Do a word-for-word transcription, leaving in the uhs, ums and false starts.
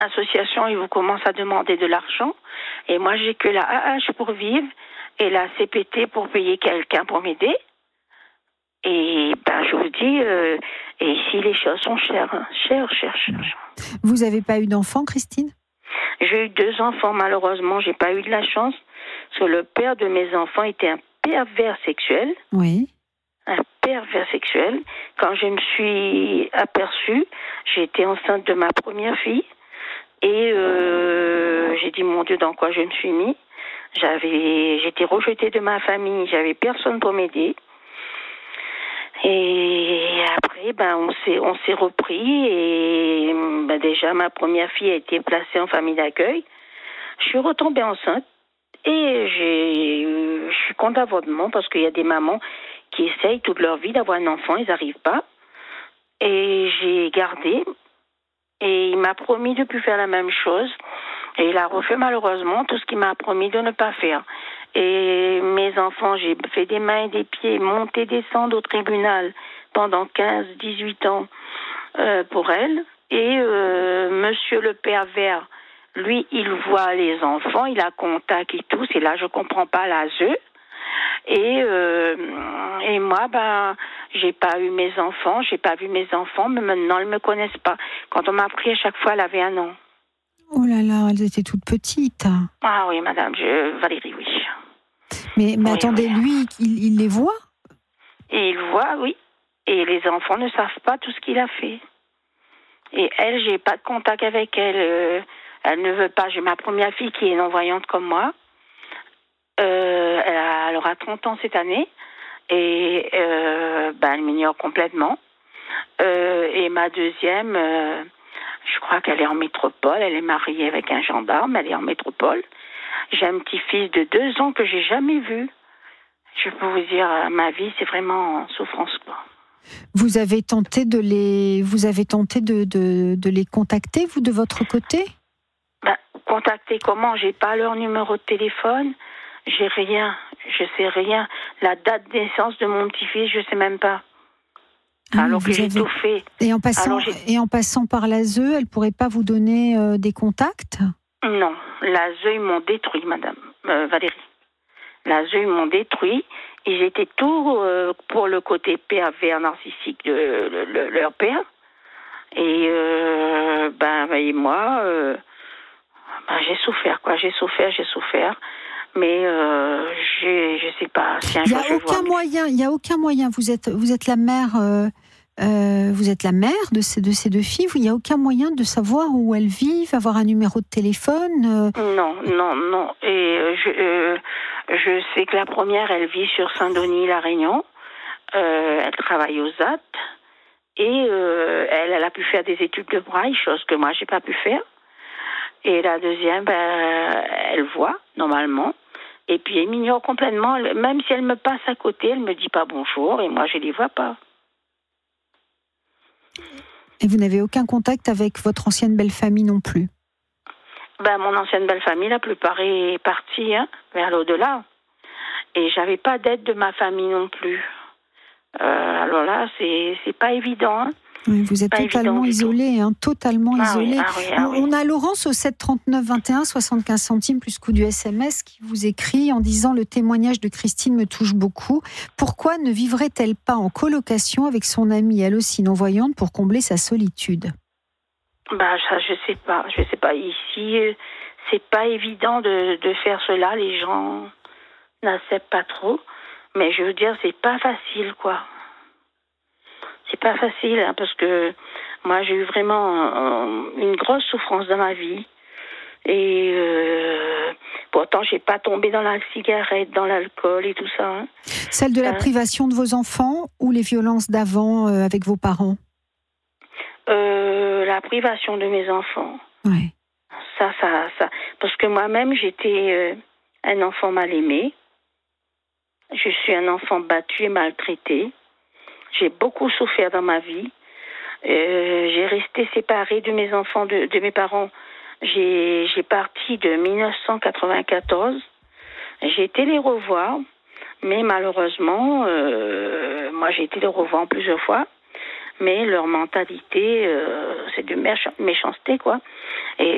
association, ils vous commencent à demander de l'argent. Et moi, j'ai que la A H pour vivre et la C P T pour payer quelqu'un pour m'aider. Et ben, je vous dis, euh, et ici, les choses sont chères, hein, chères, chères, chères. Vous n'avez pas eu d'enfant, Christine ? J'ai eu deux enfants, malheureusement, j'ai pas eu de la chance. Parce que le père de mes enfants était un pervers sexuel. Oui. Un pervers sexuel. Quand je me suis aperçue, j'étais enceinte de ma première fille. Et euh, j'ai dit, mon Dieu, dans quoi je me suis mis. J'avais, j'étais rejetée de ma famille, j'avais personne pour m'aider. Et après, ben, on s'est, on s'est repris et ben, déjà ma première fille a été placée en famille d'accueil. Je suis retombée enceinte et j'ai, je suis contre l'avortement parce qu'il y a des mamans qui essayent toute leur vie d'avoir un enfant, ils n'arrivent pas. Et j'ai gardé et il m'a promis de ne plus faire la même chose. Et il a refait malheureusement tout ce qu'il m'a promis de ne pas faire. Et mes enfants, j'ai fait des mains et des pieds, monter, descendre au tribunal pendant quinze, dix-huit ans euh, pour elle. Et euh, monsieur le pervers, lui, il voit les enfants, il a contact et tout. C'est là, je comprends pas l'A S E. Et, euh, et moi, ben, j'ai pas eu mes enfants, j'ai pas vu mes enfants, mais maintenant, ils me connaissent pas. Quand on m'a pris à chaque fois, elle avait un an. Oh là là, elles étaient toutes petites. Ah oui, madame, je, Valérie, oui. Mais, mais oui, attendez, oui. lui, il, il les voit ? Et il voit, oui. Et les enfants ne savent pas tout ce qu'il a fait. Et elle, j'ai pas de contact avec elle. Euh, elle ne veut pas. J'ai ma première fille qui est non-voyante comme moi. Euh, elle, a, elle aura trente ans cette année. Et euh, ben, elle m'ignore complètement. Euh, et ma deuxième... Euh, Je crois qu'elle est en métropole, elle est mariée avec un gendarme, elle est en métropole. J'ai un petit-fils de deux ans que j'ai jamais vu. Je peux vous dire, ma vie, c'est vraiment en souffrance, quoi. Vous avez tenté de les, vous avez tenté de, de, de les contacter, vous, de votre côté ? Ben, contacter comment ? J'ai pas leur numéro de téléphone, j'ai rien, je sais rien. La date de naissance de mon petit-fils, je sais même pas. Ah, alors que j'ai avez... tout fait. Et en passant, et en passant par l'A S E, elle pourrait pas vous donner euh, des contacts ? Non, l'A S E, ils m'ont détruit, madame euh, Valérie. L'A S E, ils m'ont détruit. Ils étaient tout euh, pour le côté pervers narcissique de le, le, leur père. Et euh, ben, et moi, euh, ben, j'ai souffert, quoi. J'ai souffert, j'ai souffert. Mais euh, j'ai, je sais pas si un jour je vais voir. Il n'y a aucun moyen. Il y a aucun moyen. Vous êtes, vous êtes la mère. Euh, euh, vous êtes la mère de ces, de ces deux filles. Il n'y a aucun moyen de savoir où elles vivent, avoir un numéro de téléphone. Euh... Non, non, non. Et euh, je, euh, je sais que la première, elle vit sur Saint-Denis, La Réunion. Euh, elle travaille aux A T. Et euh, elle, elle a pu faire des études de braille, chose que moi, j'ai pas pu faire. Et la deuxième, ben, elle voit, normalement. Et puis, elle m'ignore complètement. Même si elle me passe à côté, elle me dit pas bonjour. Et moi, je les vois pas. Et vous n'avez aucun contact avec votre ancienne belle-famille non plus ? Ben, mon ancienne belle-famille, la plupart est partie hein, vers l'au-delà. Et j'avais pas d'aide de ma famille non plus. Euh, alors là, c'est, c'est pas évident. Hein. Oui, vous êtes totalement isolé, hein, totalement ah isolé. Oui, ah oui, ah oui. On a Laurence au sept trente-neuf vingt et un, soixante-quinze centimes plus coût du S M S qui vous écrit en disant « Le témoignage de Christine me touche beaucoup. Pourquoi ne vivrait-elle pas en colocation avec son amie, elle aussi non-voyante, pour combler sa solitude ?» Bah, ça, je sais pas. Je sais pas. Ici, c'est pas évident de, de faire cela. Les gens n'acceptent pas trop. Mais je veux dire, c'est pas facile, quoi. C'est pas facile, hein, parce que moi, j'ai eu vraiment euh, une grosse souffrance dans ma vie. Et euh, pourtant, j'ai pas tombé dans la cigarette, dans l'alcool et tout ça. Hein. Celle de la hein? privation de vos enfants ou les violences d'avant euh, avec vos parents ? euh, La privation de mes enfants. Ouais. Ça, ça, ça. Parce que moi-même, j'étais euh, un enfant mal aimé. Je suis un enfant battu et maltraité. J'ai beaucoup souffert dans ma vie. Euh, j'ai resté séparée de mes enfants, de, de mes parents. J'ai, j'ai parti de dix-neuf cent quatre-vingt-quatorze. J'ai été les revoir, mais malheureusement, euh, moi j'ai été les revoir plusieurs fois. Mais leur mentalité, euh, c'est de méch- méchanceté, quoi. Et